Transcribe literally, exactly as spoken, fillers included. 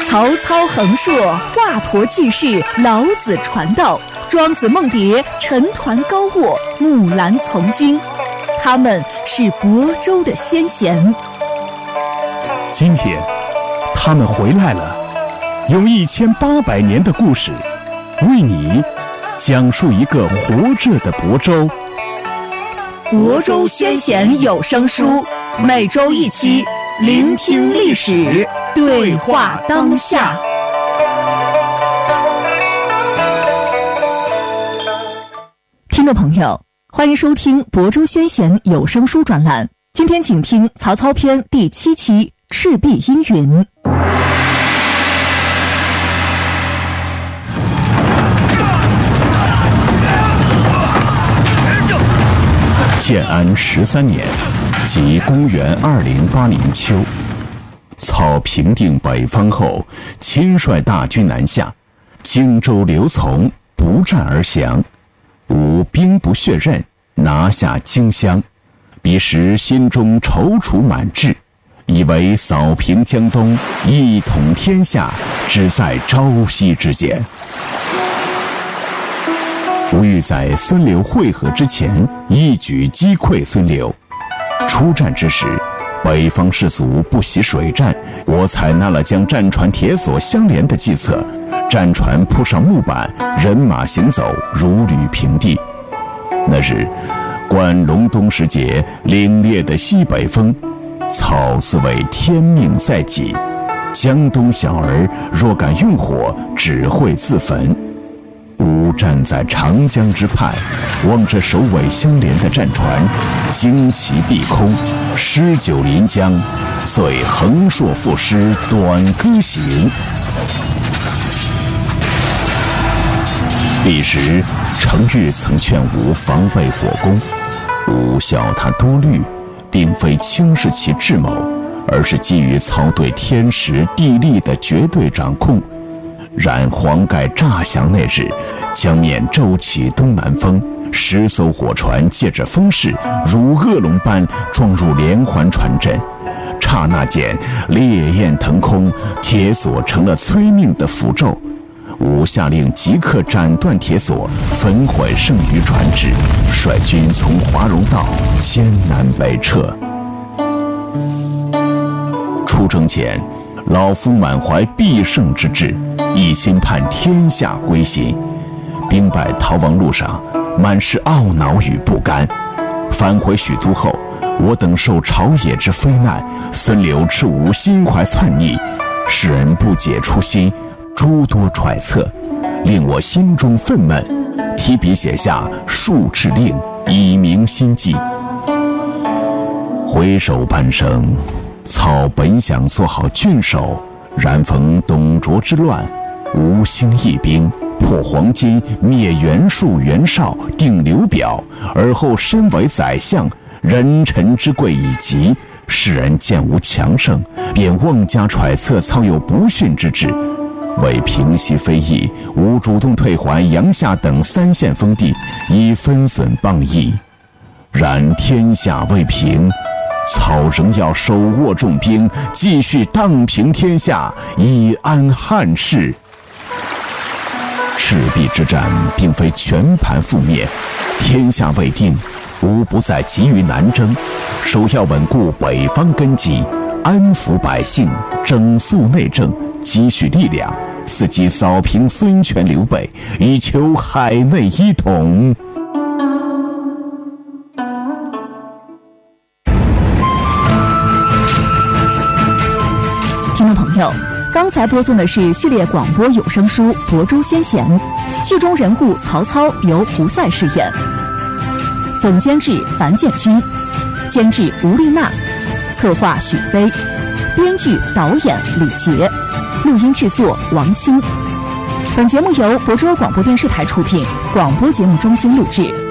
曹操横槊，华佗济世，老子传道，庄子梦蝶，陈抟高卧，木兰从军。他们是亳州的先贤。 今天，他们回来了，用一千八百年的故事，为你讲述一个活着的亳州。 亳州先贤有声书，每周一期，聆听历史，对话当下。听众朋友，欢迎收听亳州先贤有声书专栏。今天请听曹操篇第七期《赤壁阴云》。 建安十三年，即公元二零八年秋，操平定北方后，亲率大军南下，荆州刘琮不战而降，吾兵不血刃，拿下荆襄。彼时心中踌躇满志，以为扫平江东，一统天下，只在朝夕之间。吾欲在孙刘会合之前，一举击溃孙刘。出战之时，北方士卒不习水战，我采纳了将战船铁索相连的计策，战船铺上木板，人马行走，如履平地。那日，观隆冬时节，凛冽的西北风，操似为天命在己。江东小儿若敢用火，只会自焚。吾站在长江之畔，望着首尾相连的战船，旌旗蔽空，诗酒临江，遂横槊赋诗，短歌行。彼时程昱曾劝吾防备火攻，吾笑他多虑，并非轻视其智谋，而是基于操对天时地利的绝对掌控。然黄盖诈降那日，江面骤起东南风，十艘火船借着风势，如恶龙般撞入连环船阵。刹那间，烈焰腾空，铁索成了催命的符咒。吾下令即刻斩断铁索，焚毁剩余船只，率军从华容道艰难北撤。出征前，老夫满怀必胜之志，一心盼天下归心。兵败逃亡路上，满是懊恼与不甘。返回许都后，我等受朝野之非难，孙刘斥吾心怀篡逆，使人不解初心，诸多揣测，令我心中愤懑，提笔写下数敕令，以明心迹。回首半生，操本想做好郡守，然逢董卓之乱，吴兴义兵，破黄巾，灭袁术、袁绍，定刘表，而后身为宰相，人臣之贵已极。世人见吾强盛，便妄加揣测操有不逊之志。为平息非议，吾主动退还阳夏等三县封地，以分损谤议。然天下未平，操仍要手握重兵，继续荡平天下，以安汉室。赤壁之战并非全盘覆灭，天下未定，吾不再急于南征，首要稳固北方根基，安抚百姓，整肃内政，积蓄力量，伺机扫平孙权刘备，以求海内一统。 听众朋友，刚才播送的是系列广播有声书《亳州先贤》，剧中人物曹操由胡塞饰演，总监制樊建军，监制吴丽娜，策划许飞，编剧导演李杰，录音制作王清。本节目由亳州广播电视台出品，广播节目中心录制。